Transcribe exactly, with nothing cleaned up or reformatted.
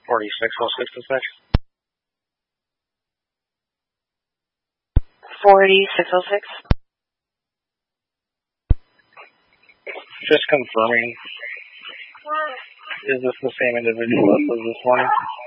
forty-six oh six dispatch. forty-six oh six. Just confirming, is this the same individual as this morning?